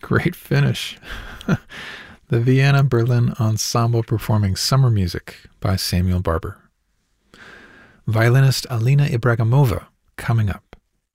Great finish. The Vienna Berlin Ensemble performing Summer Music by Samuel Barber. Violinist Alina Ibragimova coming up.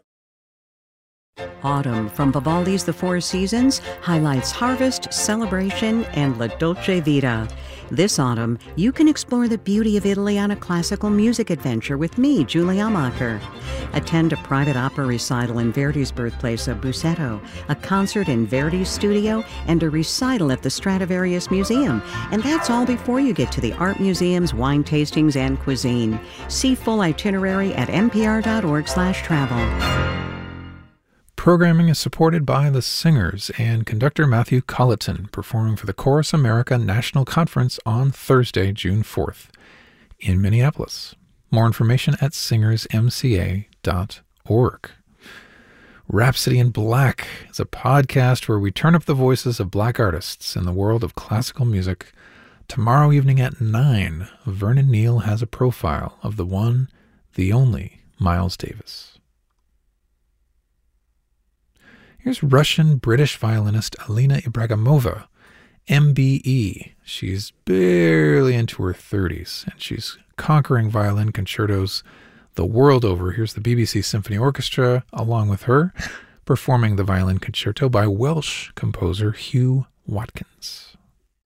Autumn from Vivaldi's The Four Seasons highlights harvest, celebration, and La Dolce Vita. This autumn, you can explore the beauty of Italy on a classical music adventure with me, Julie Amacher. Attend a private opera recital in Verdi's birthplace of Busseto, a concert in Verdi's studio, and a recital at the Stradivarius Museum. And that's all before you get to the art museums, wine tastings, and cuisine. See full itinerary at npr.org/travel. Programming is supported by The Singers and conductor Matthew Colleton, performing for the Chorus America National Conference on Thursday, June 4th in Minneapolis. More information at singersmca.org. Rhapsody in Black is a podcast where we turn up the voices of Black artists in the world of classical music. Tomorrow evening at 9, Vernon Neal has a profile of the one, the only Miles Davis. Here's Russian-British violinist Alina Ibragimova, MBE. She's barely into her 30s, and she's conquering violin concertos the world over. Here's the BBC Symphony Orchestra, along with her, performing the violin concerto by Welsh composer Hugh Watkins.